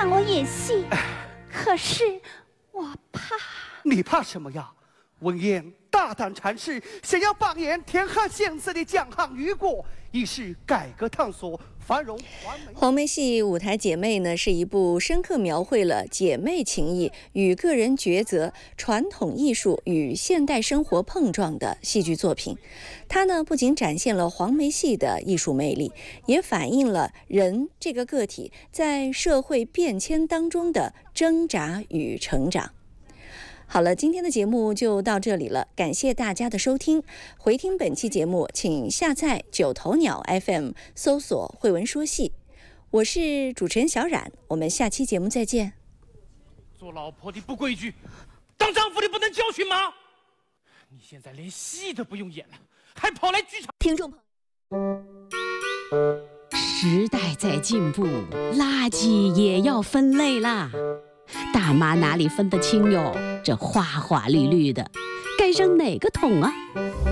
看我演戏，可是我怕。 你怕什么呀？文言大胆尝试，想要扮演天汉县色的江汉雨果，以示改革探索繁荣完美。 黄梅戏舞台姐妹呢，是一部深刻描绘了姐妹情谊与个人抉择、传统艺术与现代生活碰撞的戏剧作品。它呢，不仅展现了黄梅戏的艺术魅力，也反映了人这个个体在社会变迁当中的挣扎与成长。好了，今天的节目就到这里了，感谢大家的收听。回听本期节目，请下载九头鸟 FM 搜索慧文说戏。我是主持人小冉，我们下期节目再见。 做老婆的不规矩，当丈夫的不能教训吗？你现在连戏都不用演了，还跑来剧场。 听众朋友， 时代在进步，垃圾也要分类啦。大妈哪里分得清哟？这花花绿绿的，该扔哪个桶啊？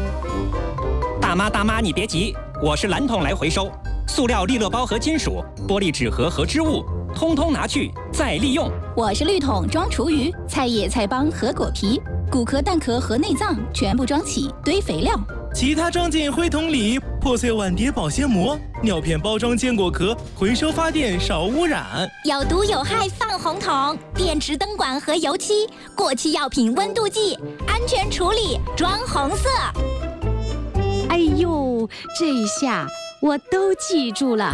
大妈，你别急，我是蓝桶来回收。塑料利乐包和金属、玻璃纸盒和织物，通通拿去再利用。 我是绿桶装厨余，菜叶、菜帮和果皮，骨壳、蛋壳和内脏全部装起堆肥料。 其他装进灰桶里，破碎碗碟保鲜膜，尿片包装坚果壳，回收发电少污染。 有毒有害放红桶，电池灯管和油漆，过期药品温度计，安全处理装红色。 哎呦，这下我都记住了。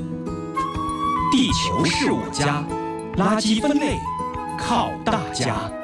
地球是我家，垃圾分类靠大家。